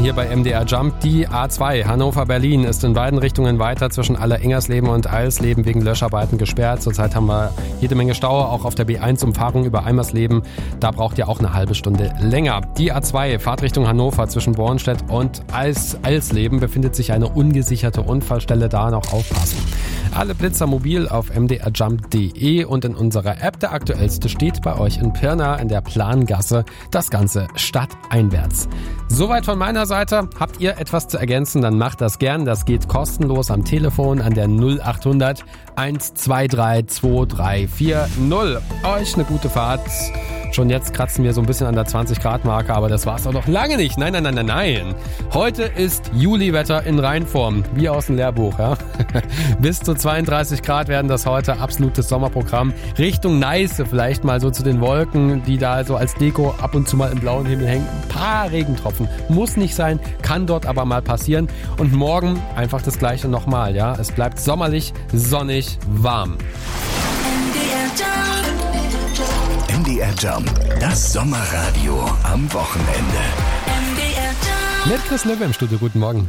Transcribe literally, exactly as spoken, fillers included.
hier bei M D R Jump. Die A zwei Hannover-Berlin ist in beiden Richtungen weiter zwischen Aller-Ingersleben und Eilsleben wegen Löscharbeiten gesperrt. Zurzeit haben wir jede Menge Stau, auch auf der B eins Umfahrung über Eimersleben. Da braucht ihr auch eine halbe Stunde länger. Die A zwei Fahrtrichtung Hannover zwischen Bornstedt und Eils- Eilsleben befindet sich eine ungesicherte Unfallstelle, da noch aufpassen. Alle Blitzer mobil auf m d r jump punkt d e und in unserer App. Der aktuellste steht bei euch in Pirna in der Plangasse. Das Ganze stadteinwärts. Soweit von meiner Seite. Habt ihr etwas zu ergänzen, dann macht das gern. Das geht kostenlos am Telefon an der null acht hundert eins zwei drei zwei drei vier null. Euch eine gute Fahrt. Schon jetzt kratzen wir so ein bisschen an der zwanzig Grad Marke, aber das war's doch noch lange nicht. Nein, nein, nein, nein, nein. Heute ist Juliwetter in Reinform, wie aus dem Lehrbuch. Ja? Bis zu zweiunddreißig Grad werden das heute, absolutes Sommerprogramm. Richtung Neiße vielleicht mal so zu den Wolken, die da so als Deko ab und zu mal im blauen Himmel hängen. Ein paar Regentropfen. Muss nicht sein, kann dort aber mal passieren. Und morgen einfach das Gleiche nochmal. Ja? Es bleibt sommerlich, sonnig, warm. M D R Jump, das Sommerradio am Wochenende. Mit Chris Löwe im Studio, guten Morgen.